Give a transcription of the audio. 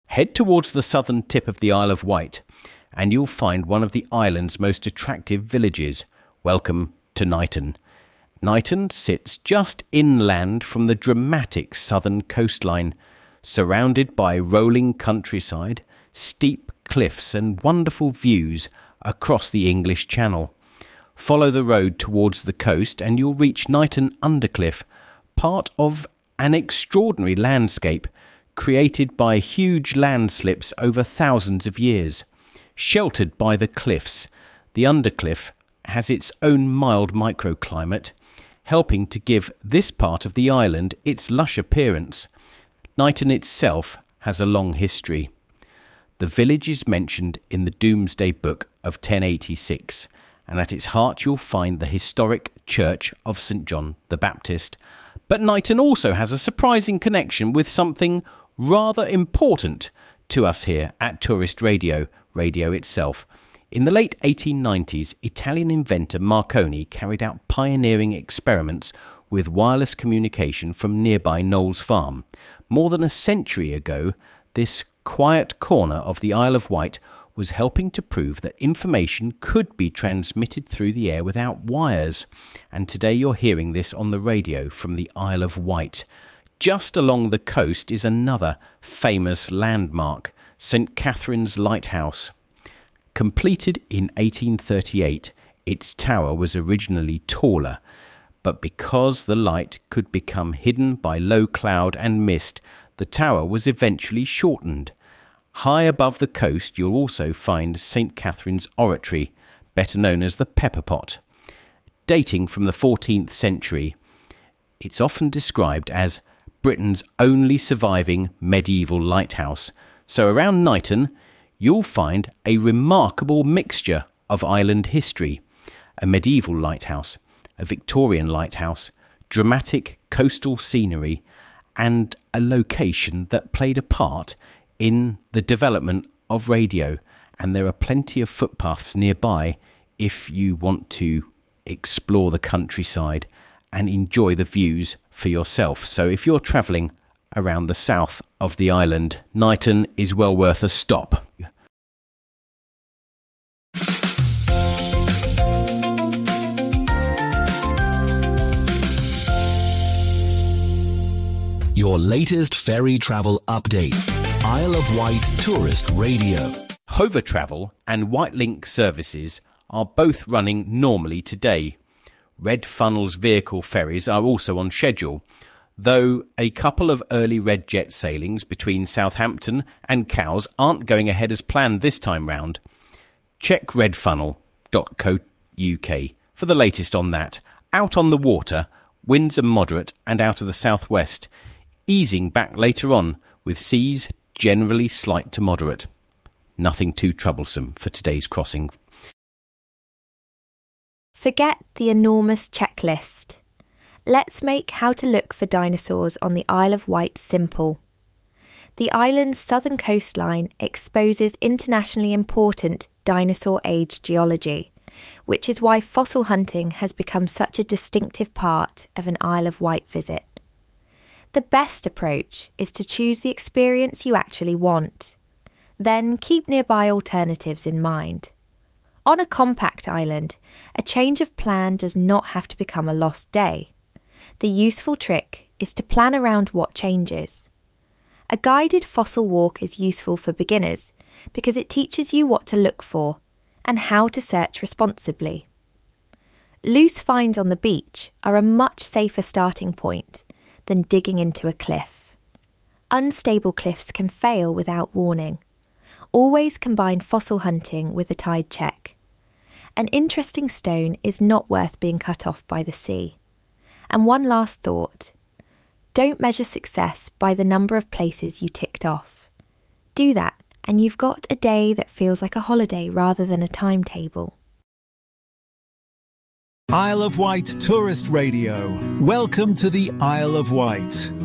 Head towards the southern tip of the Isle of Wight and you'll find one of the island's most attractive villages. Welcome to Knighton. Knighton sits just inland from the dramatic southern coastline, surrounded by rolling countryside, steep cliffs and wonderful views across the English Channel. Follow the road towards the coast and you'll reach Knighton Undercliff, part of an extraordinary landscape created by huge landslips over thousands of years. Sheltered by the cliffs, the Undercliff has its own mild microclimate, helping to give this part of the island its lush appearance. Knighton itself has a long history. The village is mentioned in the Domesday Book of 1086, and at its heart you'll find the historic Church of St John the Baptist. But Knighton also has a surprising connection with something rather important to us here at Tourist Radio, radio itself. In the late 1890s, Italian inventor Marconi carried out pioneering experiments with wireless communication from nearby Knowles Farm. More than a century ago, this quiet corner of the Isle of Wight was helping to prove that information could be transmitted through the air without wires. And today you're hearing this on the radio from the Isle of Wight. Just along the coast is another famous landmark, St Catherine's Lighthouse. Completed in 1838, its tower was originally taller, but because the light could become hidden by low cloud and mist, the tower was eventually shortened. High above the coast you'll also find St Catherine's Oratory, better known as the Pepper Pot. Dating from the 14th century, it's often described as Britain's only surviving medieval lighthouse. So around Knighton, you'll find a remarkable mixture of island history, a medieval lighthouse, a Victorian lighthouse, dramatic coastal scenery, and a location that played a part in the development of radio. And there are plenty of footpaths nearby if you want to explore the countryside and enjoy the views for yourself. So if you're travelling around the south of the island, Knighton is well worth a stop. Your latest ferry travel update. Isle of Wight Tourist Radio. Hover Travel and Whitelink services are both running normally today. Red Funnel's vehicle ferries are also on schedule, though a couple of early Red Jet sailings between Southampton and Cowes aren't going ahead as planned this time round. Check redfunnel.co.uk for the latest on that. Out on the water, winds are moderate and out of the southwest, easing back later on with seas generally slight to moderate. Nothing too troublesome for today's crossing. Forget the enormous checklist. Let's make how to look for dinosaurs on the Isle of Wight simple. The island's southern coastline exposes internationally important dinosaur age geology, which is why fossil hunting has become such a distinctive part of an Isle of Wight visit. The best approach is to choose the experience you actually want. Then keep nearby alternatives in mind. On a compact island, a change of plan does not have to become a lost day. The useful trick is to plan around what changes. A guided fossil walk is useful for beginners because it teaches you what to look for and how to search responsibly. Loose finds on the beach are a much safer starting point than digging into a cliff. Unstable cliffs can fail without warning. Always combine fossil hunting with a tide check. An interesting stone is not worth being cut off by the sea. And one last thought. Don't measure success by the number of places you ticked off. Do that, and you've got a day that feels like a holiday rather than a timetable. Isle of Wight Tourist Radio. Welcome to the Isle of Wight.